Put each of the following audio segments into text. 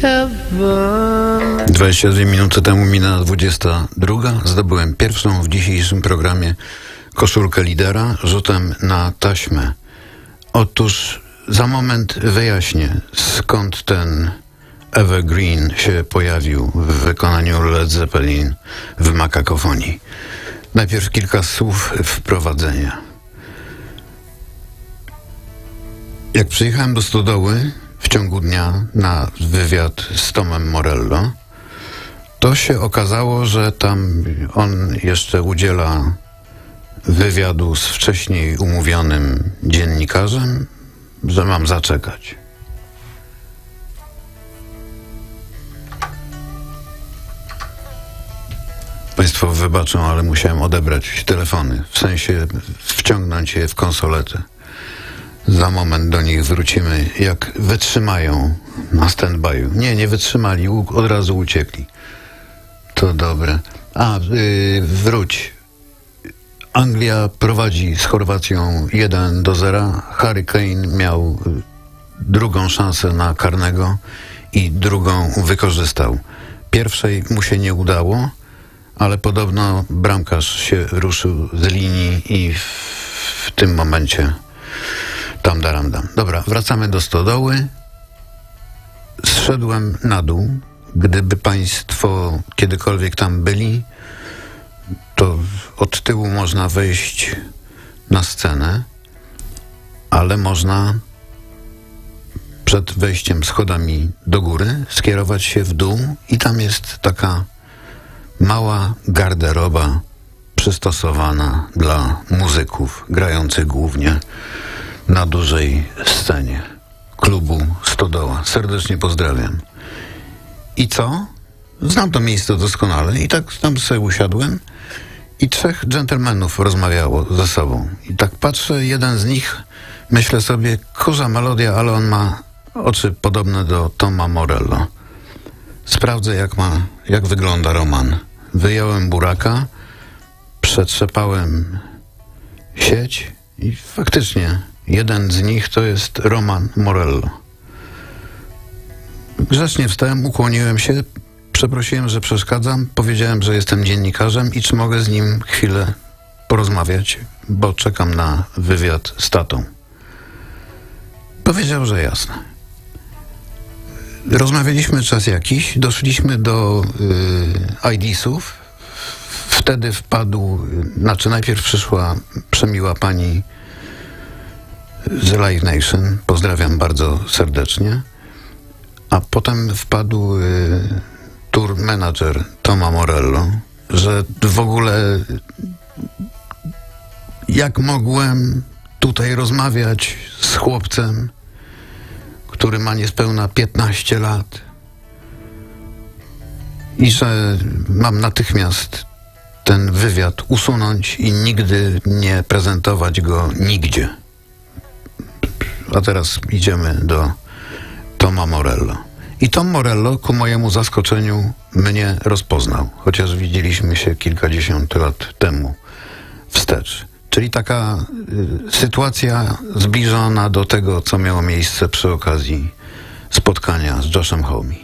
heaven. 22 minuty temu minęła 22. Zdobyłem pierwszą w dzisiejszym programie koszulkę lidera rzutem na taśmę. Otóż za moment wyjaśnię, skąd ten Evergreen się pojawił w wykonaniu Led Zeppelin w Makakofonii. Najpierw kilka słów wprowadzenia. Jak przyjechałem do stodoły w ciągu dnia na wywiad z Tomem Morello, to się okazało, że tam on jeszcze udziela wywiadu z wcześniej umówionym dziennikarzem, że mam zaczekać. Państwo wybaczą, ale musiałem odebrać telefony, w sensie wciągnąć je w konsoletę. Za moment do nich wrócimy, jak wytrzymają na stand-by'u. Nie wytrzymali, od razu uciekli. To dobre. Wróć. Anglia prowadzi z Chorwacją 1-0. Harry Kane miał drugą szansę na karnego i drugą wykorzystał. Pierwszej mu się nie udało, ale podobno bramkarz się ruszył z linii i w tym momencie tam daram. Dobra, wracamy do stodoły. Zszedłem na dół. Gdyby państwo kiedykolwiek tam byli, to od tyłu można wejść na scenę, ale można przed wejściem schodami do góry skierować się w dół i tam jest taka mała garderoba przystosowana dla muzyków grających głównie na dużej scenie klubu Stodoła. Serdecznie pozdrawiam. I co? Znam to miejsce doskonale i tak tam sobie usiadłem i trzech dżentelmenów rozmawiało ze sobą. I tak patrzę, jeden z nich, myślę sobie, kurza melodia, ale on ma oczy podobne do Toma Morello. Sprawdzę, jak wygląda Roman. Wyjąłem buraka, przetrzepałem sieć i faktycznie jeden z nich to jest Roman Morello. Grzecznie wstałem, ukłoniłem się, przeprosiłem, że przeszkadzam, powiedziałem, że jestem dziennikarzem i czy mogę z nim chwilę porozmawiać, bo czekam na wywiad z tatą. Powiedział, że jasne. Rozmawialiśmy czas jakiś, doszliśmy do IDs-ów. Wtedy najpierw przyszła przemiła pani z Live Nation, pozdrawiam bardzo serdecznie, a potem wpadł tour manager Toma Morello, że w ogóle jak mogłem tutaj rozmawiać z chłopcem, który ma niespełna 15 lat i że mam natychmiast ten wywiad usunąć i nigdy nie prezentować go nigdzie. A teraz idziemy do Toma Morello. I Tom Morello, ku mojemu zaskoczeniu, mnie rozpoznał, chociaż widzieliśmy się kilkadziesiąt lat temu wstecz. Czyli taka sytuacja zbliżona do tego, co miało miejsce przy okazji spotkania z Joshem Homme.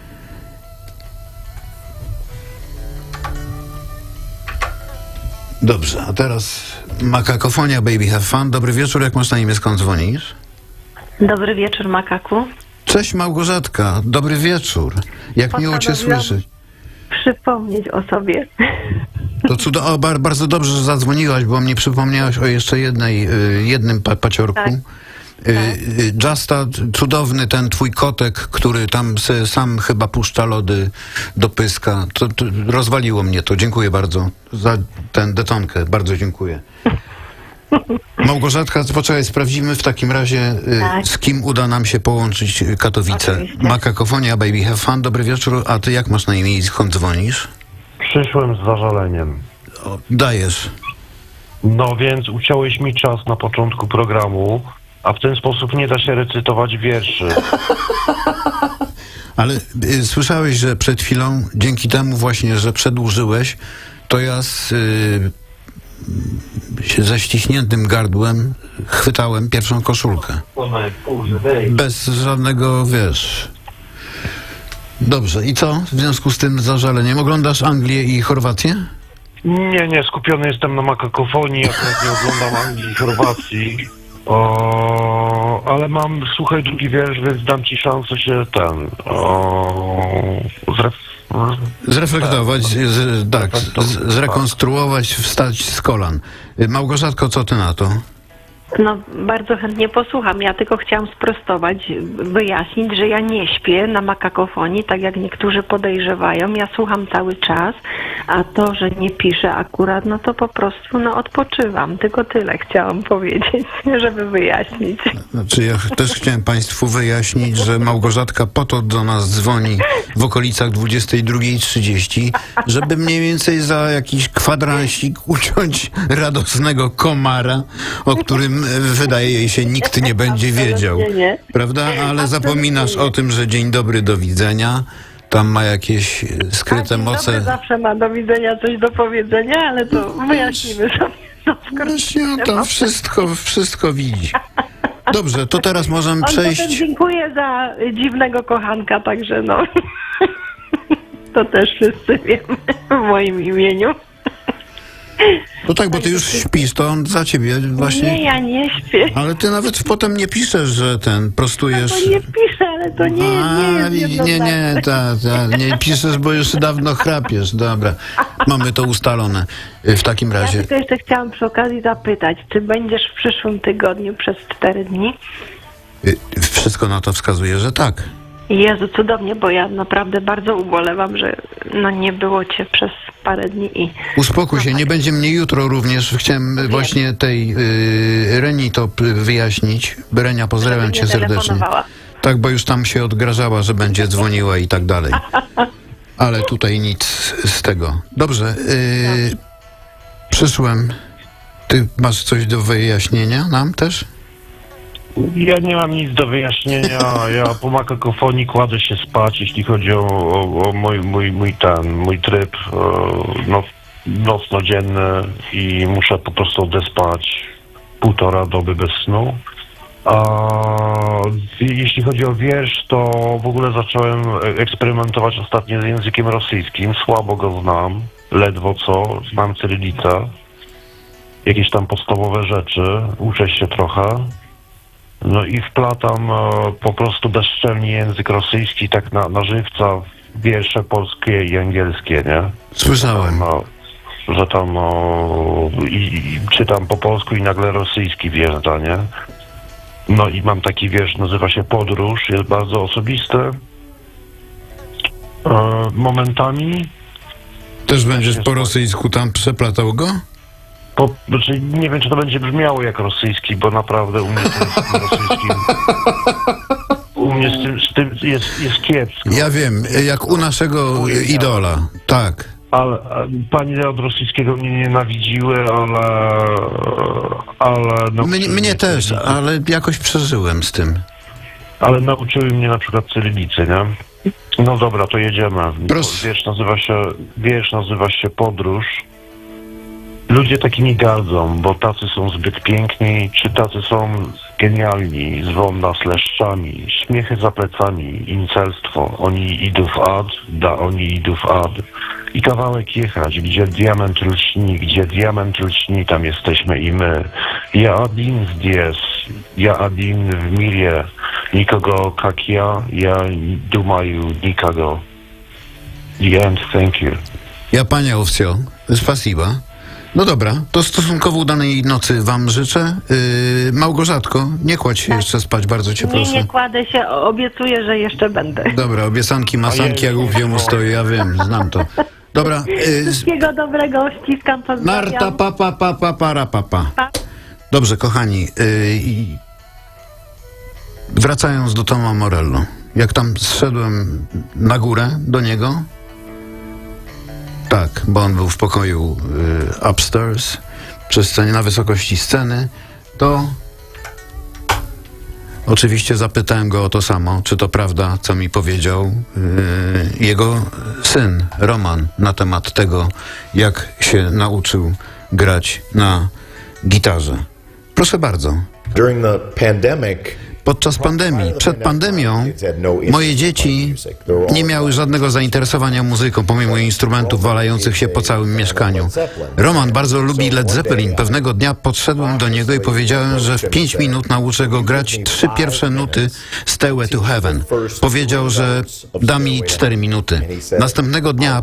Dobrze, a teraz Makakofonia, Baby Have Fun. Dobry wieczór, jak masz na imię, skąd dzwonisz? Dobry wieczór, Makaku. Cześć Małgorzatka, dobry wieczór. Jak miło cię słyszeć. Przypomnieć o sobie. To bardzo dobrze, że zadzwoniłaś, bo mnie przypomniałaś o jeszcze jednym paciorku. Tak. Justa, cudowny ten twój kotek, który tam sam chyba puszcza lody do pyska. To rozwaliło mnie to. Dziękuję bardzo za tę detonkę. Bardzo dziękuję. Małgorzatka, poczekaj, sprawdzimy w takim razie, z kim uda nam się połączyć Katowice. Oczywiście. Makakofonia, Baby Have Fun. Dobry wieczór. A ty jak masz na imię i skąd dzwonisz? Przyszłem z zażaleniem. Dajesz. No więc uciąłeś mi czas na początku programu, a w ten sposób nie da się recytować wierszy. Ale słyszałeś, że przed chwilą, dzięki temu właśnie, że przedłużyłeś, to ja ze ściśniętym gardłem chwytałem pierwszą koszulkę. Bez żadnego, Dobrze, i co w związku z tym zażaleniem? Oglądasz Anglię i Chorwację? Nie, skupiony jestem na makakofonii, akurat nie oglądam Anglii i Chorwacji. Ale mam, słuchaj, drugi wiersz, więc dam ci szansę się Zreflektować, zrekonstruować, wstać z kolan. Małgorzatko, co ty na to? No, bardzo chętnie posłucham. Ja tylko chciałam sprostować, wyjaśnić, że ja nie śpię na makakofonii, tak jak niektórzy podejrzewają. Ja słucham cały czas, a to, że nie piszę akurat, no to po prostu odpoczywam. Tylko tyle chciałam powiedzieć, żeby wyjaśnić. Znaczy ja też chciałem Państwu wyjaśnić, że Małgorzatka po to do nas dzwoni w okolicach 22:30, żeby mniej więcej za jakiś kwadransik uciąć radosnego komara, o którym wydaje jej się nikt nie będzie wiedział. Nie. Prawda? Ale zapominasz o tym, że dzień dobry, do widzenia. Tam ma jakieś skryte Dzień moce. dobry zawsze ma do widzenia coś do powiedzenia, ale to wyjaśnimy sobie. Właśnie on tam wszystko widzi. Dobrze, to teraz możemy On przejść. potem dziękuję za dziwnego kochanka, także to też wszyscy wiemy w moim imieniu. No tak, bo ty już śpisz, to on za ciebie właśnie. Nie, ja nie śpię. Ale ty nawet potem nie piszesz, że prostujesz. To nie piszę, ale to nie jest nie piszesz, bo już dawno chrapiesz. Dobra, mamy to ustalone. W takim Ja razie. tylko jeszcze chciałam przy okazji zapytać, czy będziesz w przyszłym tygodniu przez 4 dni? Wszystko na to wskazuje, że tak. Jezu, cudownie, bo ja naprawdę bardzo ubolewam, że nie było cię przez parę dni i... Uspokój się, nie będzie mnie jutro również. Chciałem właśnie tej Reni to wyjaśnić. Renia, pozdrawiam cię serdecznie. Tak, bo już tam się odgrażała, że będzie dzwoniła i tak dalej. Ale tutaj nic z tego. Dobrze, przyszłem. Ty masz coś do wyjaśnienia nam też? Ja nie mam nic do wyjaśnienia. Ja po makakofonii kładę się spać, jeśli chodzi o mój tryb nocno-dzienny i muszę po prostu odespać 1,5 doby bez snu. A jeśli chodzi o wiersz, to w ogóle zacząłem eksperymentować ostatnio z językiem rosyjskim. Słabo go znam, ledwo co, znam cyrylicę, jakieś tam podstawowe rzeczy, uczę się trochę. No i wplatam po prostu bezczelnie język rosyjski tak na żywca w wiersze polskie i angielskie, nie? Słyszałem. Że tam i czytam po polsku i nagle rosyjski wjeżdża, nie? No i mam taki wiersz, nazywa się Podróż, jest bardzo osobisty. Momentami. Też będziesz po rosyjsku tam przeplatał go? Znaczy, nie wiem, czy to będzie brzmiało jak rosyjski, bo naprawdę u mnie z tym rosyjskim... U mnie z tym jest kiepsko. Ja wiem, jak u naszego idola, tak. Ale panie od rosyjskiego mnie nienawidziły, ale Mnie też, ale jakoś przeżyłem z tym. Ale nauczyły mnie na przykład cyrylicy, nie? No dobra, to jedziemy. Proszę. Wiersz nazywa się Podróż. Ludzie takimi gardzą, bo tacy są zbyt piękni, czy tacy są genialni, zwą nas leszczami, śmiechy za plecami, incelstwo, oni idów ad, da oni idów ad. I kawałek jechać, gdzie diament lśni, tam jesteśmy i my. Ja adin zdies, ja adin w mirie, nikogo jak ja думаю nikogo. The end, thank you. Ja panie Owcio, spasiba. No dobra, to stosunkowo udanej nocy wam życzę. Małgorzatko, nie kładź się jeszcze spać, bardzo cię proszę. Nie kładę się, obiecuję, że jeszcze będę. Dobra, obiecanki, masanki, jak głupie stoi, ja wiem, znam to. Dobra. Wszystkiego dobrego, ściskam, pozdrawiam. Narta, papa. Dobrze, kochani. Wracając do Toma Morello. Jak tam zszedłem na górę do niego, tak, bo on był w pokoju upstairs, przy scenie, na wysokości sceny, to oczywiście zapytałem go o to samo, czy to prawda, co mi powiedział jego syn, Roman, na temat tego, jak się nauczył grać na gitarze. Proszę bardzo. During the pandemic, podczas pandemii. Przed pandemią moje dzieci nie miały żadnego zainteresowania muzyką, pomimo instrumentów walających się po całym mieszkaniu. Roman bardzo lubi Led Zeppelin. Pewnego dnia podszedłem do niego i powiedziałem, że w 5 minut nauczę go grać 3 pierwsze nuty Stairway to Heaven. Powiedział, że da mi 4 minuty. Następnego dnia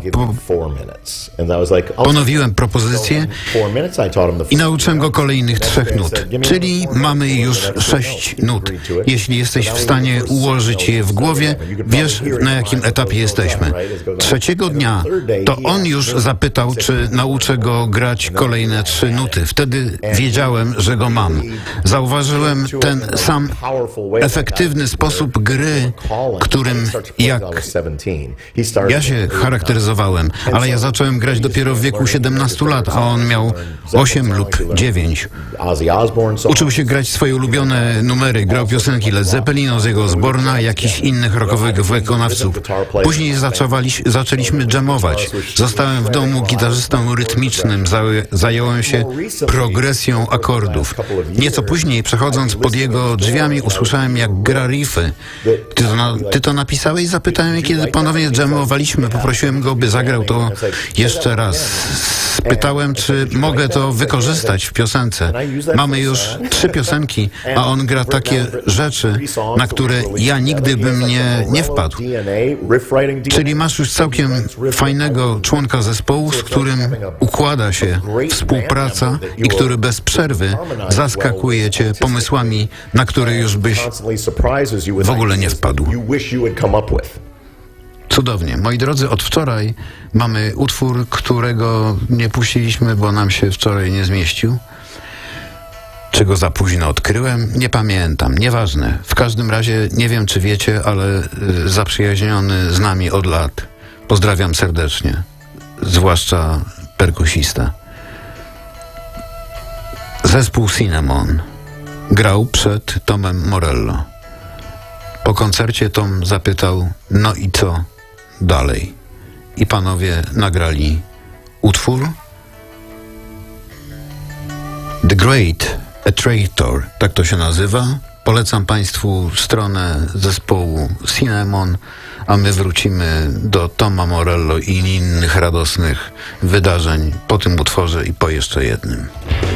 ponowiłem propozycję i nauczyłem go kolejnych 3 nut. Czyli mamy już 6 nut. Jeśli jesteś w stanie ułożyć je w głowie, wiesz, na jakim etapie jesteśmy. 3 dnia to on już zapytał, czy nauczę go grać kolejne 3 nuty. Wtedy wiedziałem, że go mam. Zauważyłem ten sam efektywny sposób gry, którym ja się charakteryzowałem, ale ja zacząłem grać dopiero w wieku 17 lat, a on miał 8 lub 9. Uczył się grać swoje ulubione numery, grał piosenki Led Zeppelin, Ozzy'ego Osbourne'a, jakichś innych rockowych wykonawców. Później zaczęliśmy jamować. Zostałem w domu gitarzystą rytmicznym, zająłem się progresją akordów. Nieco później, przechodząc pod jego drzwiami, usłyszałem, jak gra riffy. Ty to napisałeś? Zapytałem, kiedy ponownie jamowaliśmy. Poprosiłem go, by zagrał to jeszcze raz. Spytałem, czy mogę to wykorzystać w piosence. Mamy już 3 piosenki, a on gra takie rzeczy, na które ja nigdy bym nie wpadł. Czyli masz już całkiem fajnego członka zespołu, z którym układa się współpraca i który bez przerwy zaskakuje cię pomysłami, na które już byś w ogóle nie wpadł. Cudownie. Moi drodzy, od wczoraj mamy utwór, którego nie puściliśmy, bo nam się wczoraj nie zmieścił. Czy go za późno odkryłem? Nie pamiętam. Nieważne. W każdym razie nie wiem, czy wiecie, ale zaprzyjaźniony z nami od lat. Pozdrawiam serdecznie. Zwłaszcza perkusista. Zespół Cinnamon grał przed Tomem Morello. Po koncercie Tom zapytał, no i co dalej? I panowie nagrali utwór The Great Traitor, tak to się nazywa. Polecam Państwu stronę zespołu Cinnamon, a my wrócimy do Toma Morello i innych radosnych wydarzeń po tym utworze i po jeszcze jednym.